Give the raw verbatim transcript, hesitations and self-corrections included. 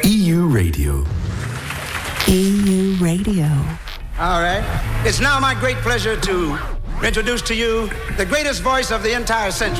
E U Radio. E U Radio. All right. It's now my great pleasure to introduce to you the greatest voice of the entire century.